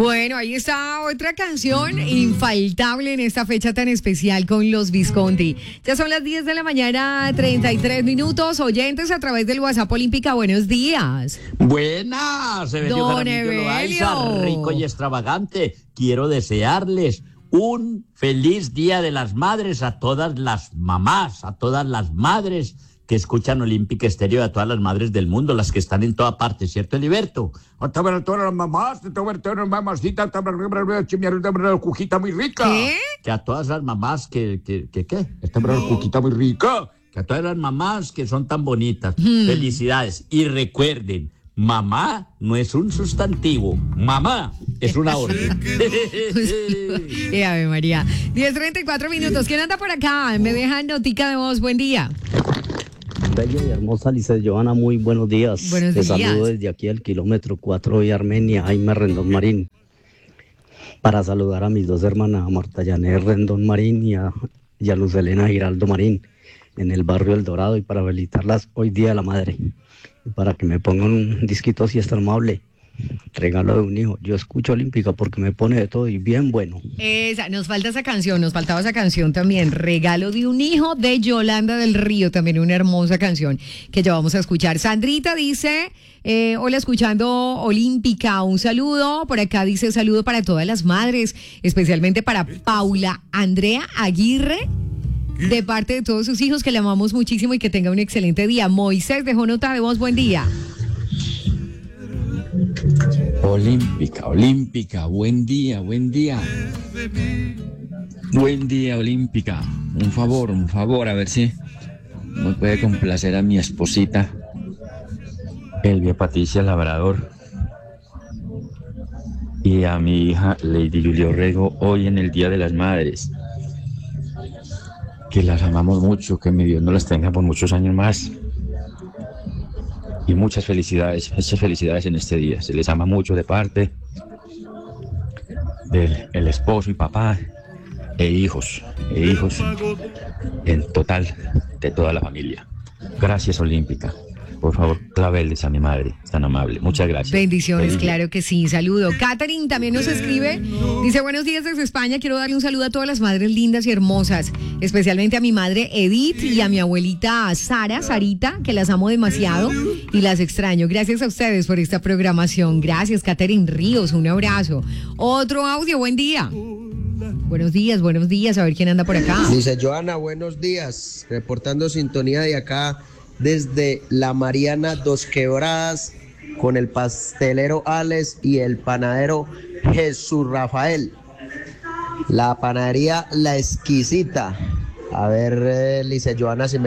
Bueno, ahí está otra canción infaltable en esta fecha tan especial con los Visconti. Ya son las 10 de la mañana, 33 minutos. Oyentes a través del WhatsApp Olímpica, buenos días. Buenas, Evelio Don Jaramillo Loaiza, Evelio. rico y extravagante. Quiero desearles un feliz Día de las Madres a todas las mamás, a todas las madres que escuchan Olímpica Estéreo, a todas las madres del mundo, las que están en toda parte, ¿cierto, Heriberto? A todas las mamás, a todas las mamacitas, esta cujita muy rica. ¿Qué? Que a todas las mamás ¿qué? Esta cujita muy rica. Que a todas las mamás que son tan bonitas. Felicidades. Y recuerden, mamá no es un sustantivo, mamá es una orden. Ave María. 10:34 minutos. ¿Quién anda por acá? Me dejan notica de voz. Buen día. Bella y hermosa Lice Joana, muy buenos días. Buenos días. Te saludo desde aquí al kilómetro 4 de Armenia, Jaime Rendón Marín, para saludar a mis dos hermanas, a Marta Yané Rendón Marín y a Luz Elena Giraldo Marín, en el barrio El Dorado, y para felicitarlas hoy Día de la Madre, y para que me pongan un disquito si es tan amable. Regalo de un hijo. Yo escucho Olímpica porque me pone de todo y bien bueno. Nos faltaba esa canción también. Regalo de un hijo de Yolanda del Río, también una hermosa canción que ya vamos a escuchar. Sandrita dice, hola, escuchando Olímpica, un saludo. Por acá dice saludo para todas las madres, especialmente para Paula Andrea Aguirre, de parte de todos sus hijos, que le amamos muchísimo y que tenga un excelente día. Moisés dejó nota de voz, buen día. Olímpica, buen día. Buen día, Olímpica. Un favor, a ver si me puede complacer a mi esposita, Elvia Patricia Labrador, y a mi hija Lady Julia Orrego, hoy en el Día de las Madres. Que las amamos mucho, que mi Dios nos las tenga por muchos años más. Y muchas felicidades en este día. Se les ama mucho de parte del esposo y papá e hijos en total de toda la familia. Gracias, Olímpica. Por favor, claveles a mi madre, tan amable. Muchas gracias. Bendiciones, Feliz día. claro que sí. Saludo. Catherine también nos escribe. Dice, buenos días desde España. Quiero darle un saludo a todas las madres lindas y hermosas, especialmente a mi madre Edith y a mi abuelita Sarita, que las amo demasiado y las extraño. Gracias a ustedes por esta programación. Gracias, Catherine Ríos. Un abrazo. Otro audio. Buen día. Buenos días. A ver quién anda por acá. Dice Joana, buenos días. Reportando sintonía de acá desde la Mariana Dos Quebradas, con el pastelero Alex y el panadero Jesús Rafael. La panadería La Exquisita. A ver, Lice Joana, si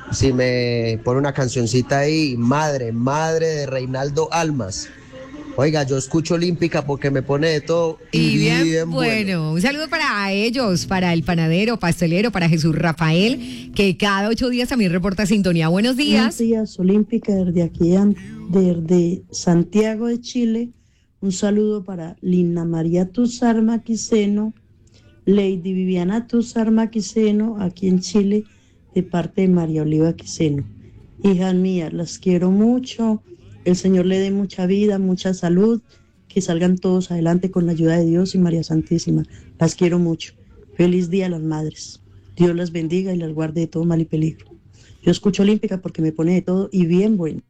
me pone una cancioncita ahí. Madre de Reinaldo Almas. Oiga, yo escucho Olímpica porque me pone de todo y bien bueno. Un saludo para ellos, para el panadero, pastelero, para Jesús Rafael, que cada 8 días también reporta sintonía. Buenos días. Buenos días, Olímpica, desde aquí, desde Santiago de Chile. Un saludo para Lina María Tuzar Maquiceno, Lady Viviana Tuzar Maquiceno, aquí en Chile, de parte de María Oliva Quiceno. Hijas mías, las quiero mucho. El Señor le dé mucha vida, mucha salud, que salgan todos adelante con la ayuda de Dios y María Santísima. Las quiero mucho. Feliz Día a las Madres. Dios las bendiga y las guarde de todo mal y peligro. Yo escucho Olímpica porque me pone de todo y bien bueno.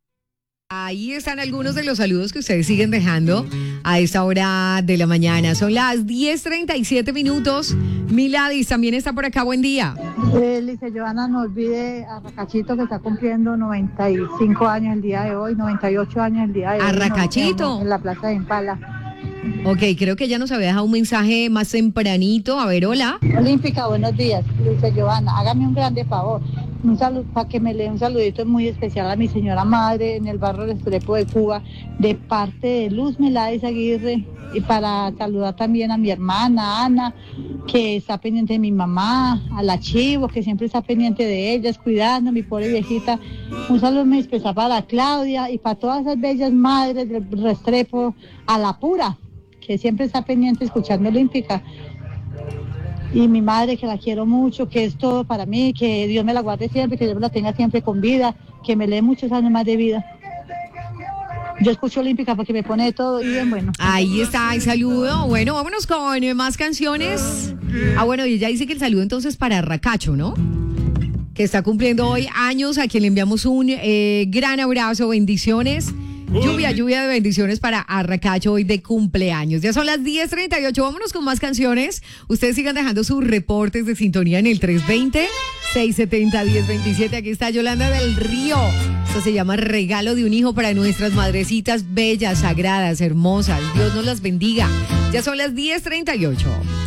Ahí están algunos de los saludos que ustedes siguen dejando a esta hora de la mañana. Son las 10:37 minutos. Miladis también está por acá. Buen día. Lice Joana, no olvide a Racachito, que está cumpliendo 95 años el día de hoy, 98 años el día de hoy. ¿A Racachito? En la plaza de Impala. Ok, creo que ella nos había dejado un mensaje más tempranito. A ver, hola. Olímpica, buenos días. Lice Joana, hágame un grande favor. Un saludo, para que me lea un saludito muy especial a mi señora madre en el barrio de Estrepo de Cuba, de parte de Luz Meláez Aguirre, y para saludar también a mi hermana Ana, que está pendiente de mi mamá, a la Chivo, que siempre está pendiente de ellas, cuidando a mi pobre viejita. Un saludo muy especial para Claudia y para todas esas bellas madres del Restrepo, a la Pura, que siempre está pendiente escuchando Olímpica. Y mi madre, que la quiero mucho, que es todo para mí, que Dios me la guarde siempre, que Dios me la tenga siempre con vida, que me dé muchos años más de vida. Yo escucho Olímpica porque me pone de todo y bien bueno. Ahí está el saludo. Bueno, vámonos con más canciones. Bueno, y ella dice que el saludo entonces para Racacho, ¿no? Que está cumpliendo hoy años, a quien le enviamos un gran abrazo, bendiciones. Lluvia de bendiciones para Arracacho hoy de cumpleaños. Ya son las 10:38, vámonos con más canciones. Ustedes sigan dejando sus reportes de sintonía en el 320-670-1027. Aquí está Yolanda del Río. Esto se llama Regalo de un hijo para nuestras madrecitas bellas, sagradas, hermosas. Dios nos las bendiga. Ya son las 10:38.